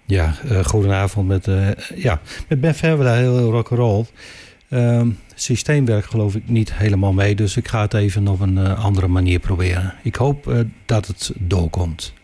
Ja, goedenavond met Ben Verwerda, heel rock'n'roll. Systeem werkt geloof ik niet helemaal mee, dus ik ga het even op een andere manier proberen. Ik hoop dat het doorkomt.